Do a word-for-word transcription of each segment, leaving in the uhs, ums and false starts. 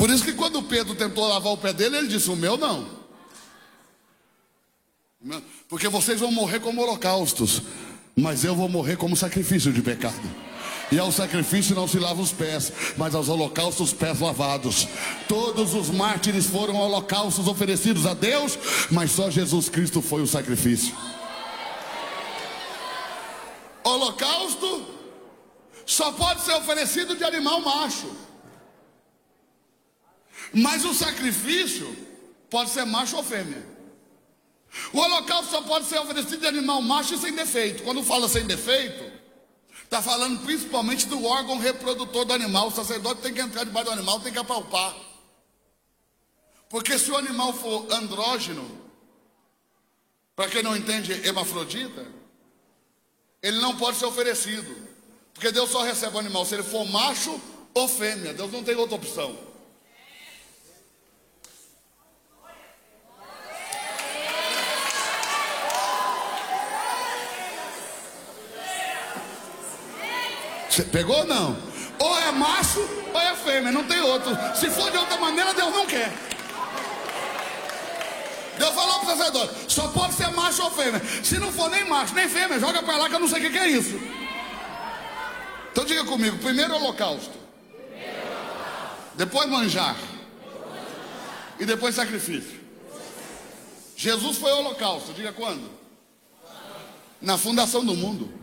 Por isso que quando Pedro tentou lavar o pé dele, ele disse: o meu não. Porque vocês vão morrer como holocaustos, mas eu vou morrer como sacrifício de pecado. E ao sacrifício não se lava os pés, mas aos holocaustos os pés lavados. Todos os mártires foram holocaustos oferecidos a Deus, mas só Jesus Cristo foi o sacrifício. Holocausto só pode ser oferecido de animal macho, mas o sacrifício pode ser macho ou fêmea. O holocausto só pode ser oferecido de animal macho e sem defeito. Quando fala sem defeito, está falando principalmente do órgão reprodutor do animal. O sacerdote tem que entrar debaixo do animal, tem que apalpar. Porque se o animal for andrógeno, para quem não entende, hermafrodita, ele não pode ser oferecido. Porque Deus só recebe o animal se ele for macho ou fêmea. Deus não tem outra opção. Você pegou ou não? Ou é macho ou é fêmea, não tem outro. Se for de outra maneira, Deus não quer. Deus falou para o sacerdote: só pode ser macho ou fêmea. Se não for nem macho nem fêmea, joga para lá que eu não sei o que, que é isso. Então diga comigo: primeiro holocausto, depois manjar e depois sacrifício. Jesus foi holocausto, diga quando? Na fundação do mundo.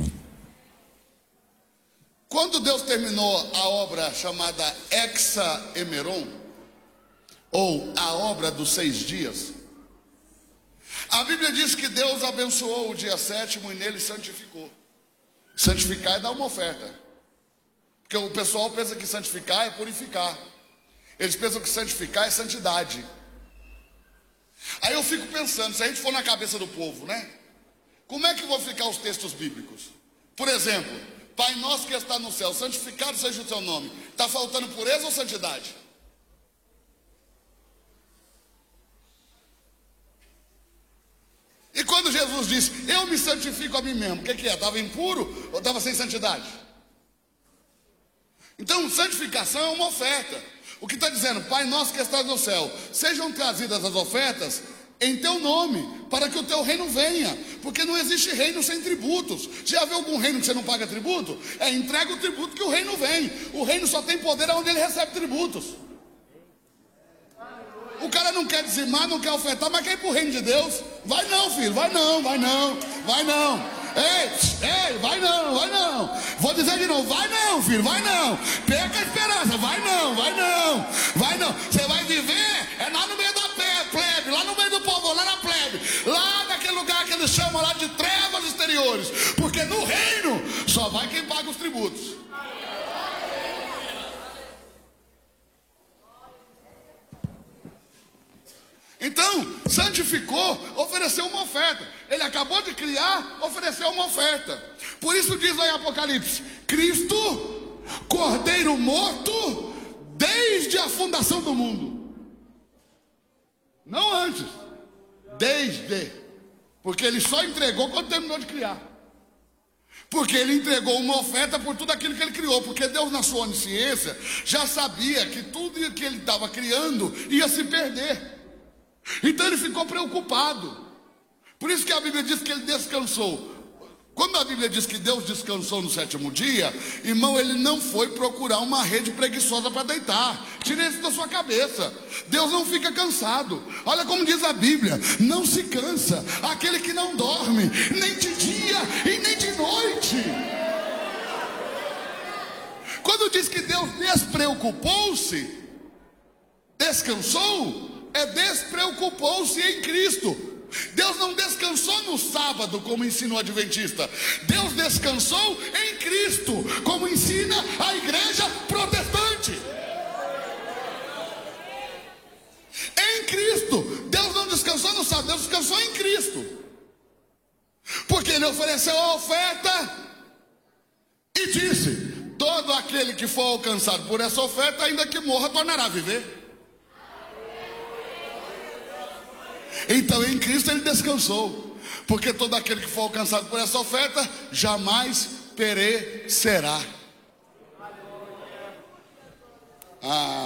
Quando Deus terminou a obra chamada Hexaemeron, ou a obra dos seis dias, a Bíblia diz que Deus abençoou o dia sétimo e nele santificou. Santificar é dar uma oferta, porque o pessoal pensa que santificar é purificar. Eles pensam que santificar é santidade. Aí eu fico pensando, se a gente for na cabeça do povo, né? Como é que vão ficar os textos bíblicos? Por exemplo, Pai nosso que está no céu, santificado seja o seu nome. Está faltando pureza ou santidade? E quando Jesus disse: eu me santifico a mim mesmo, o que, que é? Estava impuro ou estava sem santidade? Então santificação é uma oferta. O que está dizendo: Pai nosso que estás no céu, sejam trazidas as ofertas em teu nome, para que o teu reino venha. Porque não existe reino sem tributos. Já viu algum reino que você não paga tributo? É, entrega o tributo que o reino vem. O reino só tem poder onde ele recebe tributos. O cara não quer dizimar, não quer ofertar, mas quer ir para o reino de Deus. Vai não, filho, vai não, vai não, vai não. Ei, ei, vai não, vai não. Vou dizer de novo: vai não, filho, vai não. Perca a esperança, vai não, vai não, vai não. Você vai viver é lá no meio da plebe, lá no meio do povo, lá na plebe, lá naquele lugar que eles chamam lá de trevas exteriores. Porque no reino só vai quem paga os tributos. Então, santificou, ofereceu uma oferta. Ele acabou de criar, ofereceu uma oferta. Por isso diz lá em Apocalipse: Cristo, cordeiro morto desde a fundação do mundo. Não antes, desde. Porque ele só entregou quando terminou de criar. Porque ele entregou uma oferta por tudo aquilo que ele criou. Porque Deus, na sua onisciência, já sabia que tudo que ele estava criando ia se perder. Então ele ficou preocupado. Por isso que a Bíblia diz que ele descansou. Quando a Bíblia diz que Deus descansou no sétimo dia, irmão, ele não foi procurar uma rede preguiçosa para deitar. Tire isso da sua cabeça. Deus não fica cansado. Olha como diz a Bíblia: não se cansa aquele que não dorme, nem de dia e nem de noite. Quando diz que Deus despreocupou-se, descansou, é despreocupou-se em Cristo. Deus não descansou no sábado, como ensina o adventista. Deus descansou em Cristo, como ensina a igreja protestante. Em Cristo. Deus não descansou no sábado, Deus descansou em Cristo. Porque ele ofereceu a oferta e disse: todo aquele que for alcançado por essa oferta, ainda que morra, tornará a viver. Então em Cristo ele descansou, porque todo aquele que for alcançado por essa oferta jamais perecerá. Ah,